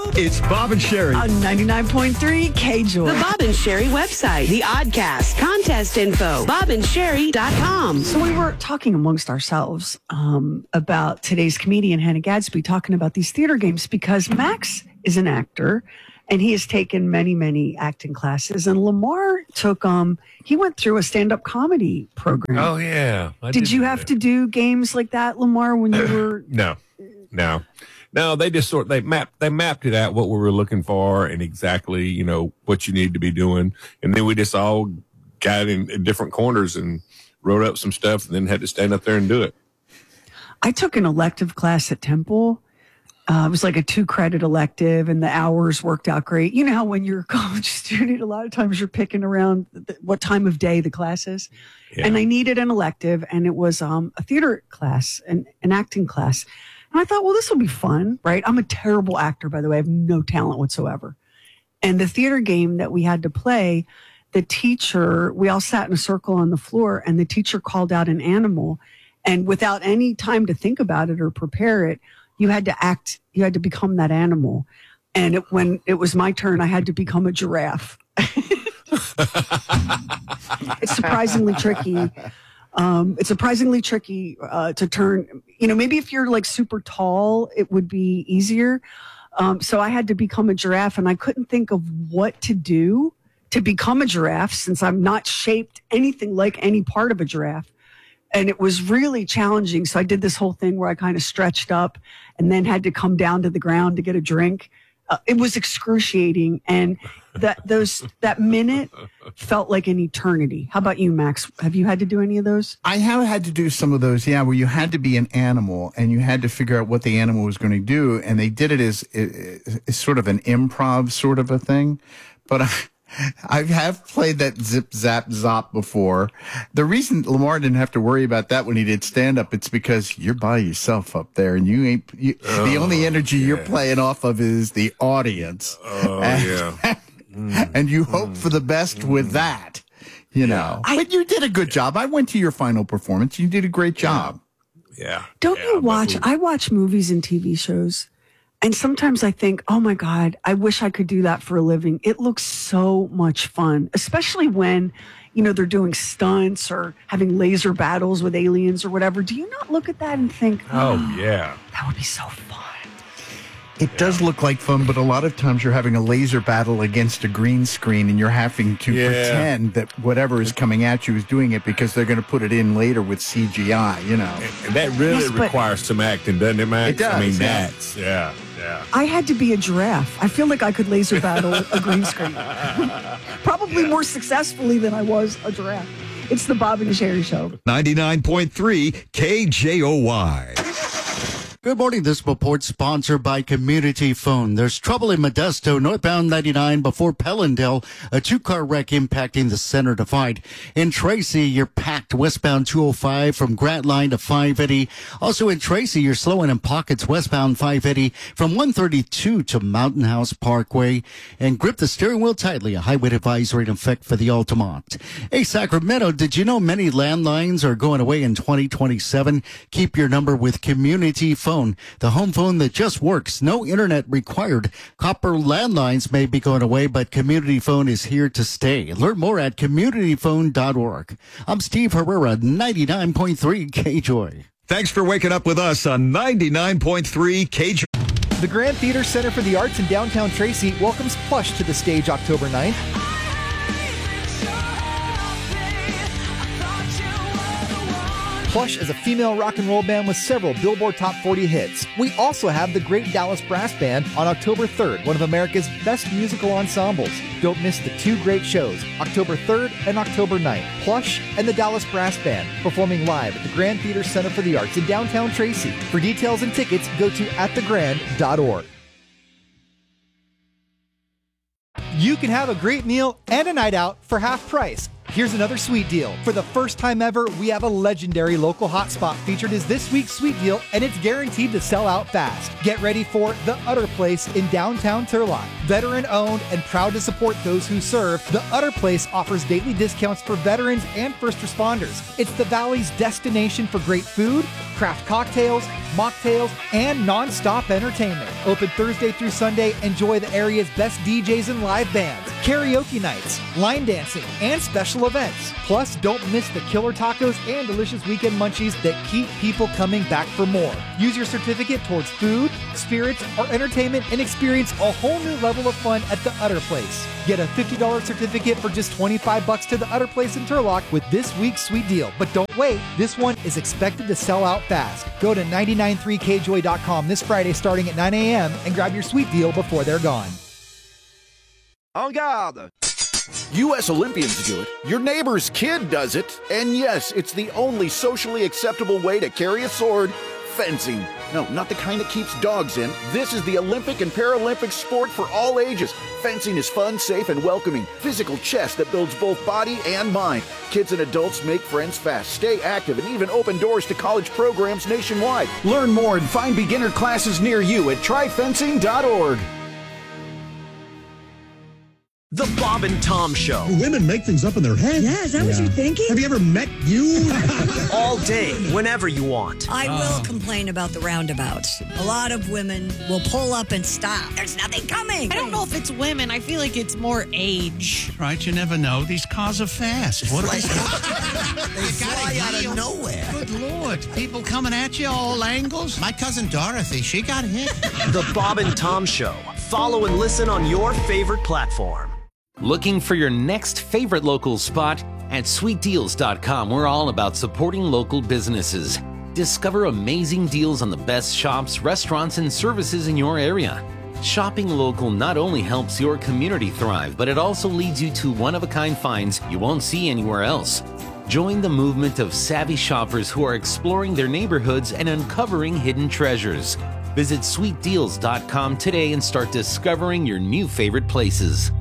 It's Bob and Sherry. On 99.3 K-Joy. The Bob and Sherry website, the Oddcast, contest info, bobandSherry.com. So we were talking amongst ourselves about today's comedian, Hannah Gadsby, talking about these theater games because Max is an actor and he has taken many, many acting classes. And Lamar took, he went through a stand-up comedy program. Oh, yeah. Did you have to do games like that, Lamar, when you were... No, they just they mapped it out what we were looking for and exactly, what you need to be doing. And then we just all got in different corners and wrote up some stuff and then had to stand up there and do it. I took an elective class at Temple. It was like a 2-credit elective and the hours worked out great. You know how when you're a college student, a lot of times you're picking around what time of day the class is. Yeah. And I needed an elective and it was a theater class, an acting class. And I thought, well, this will be fun, right? I'm a terrible actor, by the way. I have no talent whatsoever. And the theater game that we had to play, the teacher, we all sat in a circle on the floor and the teacher called out an animal. And without any time to think about it or prepare it, you had to become that animal. And when it was my turn, I had to become a giraffe. It's surprisingly tricky. It's surprisingly tricky to turn. Maybe if you're like super tall, it would be easier. So I had to become a giraffe, and I couldn't think of what to do to become a giraffe since I'm not shaped anything like any part of a giraffe. And it was really challenging. So I did this whole thing where I kind of stretched up and then had to come down to the ground to get a drink. It was excruciating. And that minute felt like an eternity. How about you, Max? Have you had to do any of those? I have had to do some of those, yeah, where you had to be an animal and you had to figure out what the animal was going to do. And they did it as sort of an improv sort of a thing. But I have played that zip, zap, zop before. The reason Lamar didn't have to worry about that when he did stand-up, it's because you're by yourself up there, and the only energy you're playing off of is the audience. And you hope for the best with that, But you did a good job. I went to your final performance. You did a great job. Yeah. Don't you watch? I watch movies and TV shows. And sometimes I think, oh my God, I wish I could do that for a living. It looks so much fun, especially when, they're doing stunts or having laser battles with aliens or whatever. Do you not look at that and think, oh yeah, that would be so fun? It does look like fun, but a lot of times you're having a laser battle against a green screen and you're having to pretend that whatever is coming at you is doing it because they're going to put it in later with CGI, And that really requires some acting, doesn't it, Max? It does. I mean, that's, yeah. I had to be a giraffe. I feel like I could laser battle a green screen. Probably more successfully than I was a giraffe. It's the Bob and Sherry Show. 99.3 KJOY. Good morning. This report sponsored by Community Phone. There's trouble in Modesto, northbound 99 before Pellendale. A 2-car wreck impacting the center divide. In Tracy, you're packed westbound 205 from Grant Line to 580. Also in Tracy, you're slowing in pockets westbound 580 from 132 to Mountain House Parkway. And grip the steering wheel tightly. A highway advisory in effect for the Altamont. Hey, Sacramento, did you know many landlines are going away in 2027? Keep your number with Community Phone. The home phone that just works. No internet required. Copper landlines may be going away, but Community Phone is here to stay. Learn more at communityphone.org. I'm Steve Herrera, 99.3 KJOY. Thanks for waking up with us on 99.3 KJOY. The Grand Theater Center for the Arts in downtown Tracy welcomes Plush to the stage October 9th. Plush is a female rock and roll band with several Billboard Top 40 hits. We also have the Great Dallas Brass Band on October 3rd, one of America's best musical ensembles. Don't miss the 2 great shows, October 3rd and October 9th. Plush and the Dallas Brass Band performing live at the Grand Theater Center for the Arts in downtown Tracy. For details and tickets, go to atthegrand.org. You can have a great meal and a night out for half price Here's another sweet deal. For the first time ever, we have a legendary local hotspot featured as this week's sweet deal, and it's guaranteed to sell out fast. Get ready for The Utter Place in downtown Turlock. Veteran owned and proud to support those who serve, The Utter Place offers daily discounts for veterans and first responders. It's the Valley's destination for great food, craft cocktails, mocktails, and non-stop entertainment. Open Thursday through Sunday. Enjoy the area's best DJs and live bands, karaoke nights, line dancing, and special events. Plus, don't miss the killer tacos and delicious weekend munchies that keep people coming back for more. Use your certificate towards food, spirits, or entertainment and experience a whole new level of fun at The Utter Place. Get a $50 certificate for just $25 to The Utter Place in Turlock with this week's sweet deal. But don't wait, this one is expected to sell out fast. Go to 993kjoy.com this Friday starting at 9 a.m. and grab your sweet deal before they're gone. En garde! U.S. Olympians do it. Your neighbor's kid does it. And yes, it's the only socially acceptable way to carry a sword. Fencing. No, not the kind that keeps dogs in. This is the Olympic and Paralympic sport for all ages. Fencing is fun, safe, and welcoming. Physical chess that builds both body and mind. Kids and adults make friends fast, stay active, and even open doors to college programs nationwide. Learn more and find beginner classes near you at tryfencing.org. The Bob and Tom Show. Women make things up in their head. Yeah, is that what you're thinking? Have you ever met you? All day, whenever you want. I will complain about the roundabouts. A lot of women will pull up and stop. There's nothing coming. I don't know if it's women. I feel like it's more age. Right, you never know. These cars are fast. What They fly out of nowhere. Good Lord. People coming at you all angles. My cousin Dorothy, she got hit. The Bob and Tom Show. Follow and listen on your favorite platform. Looking for your next favorite local spot? At sweetdeals.com, we're all about supporting local businesses. Discover amazing deals on the best shops, restaurants, and services in your area. Shopping local not only helps your community thrive, but it also leads you to one-of-a-kind finds you won't see anywhere else. Join the movement of savvy shoppers who are exploring their neighborhoods and uncovering hidden treasures. Visit sweetdeals.com today and start discovering your new favorite places.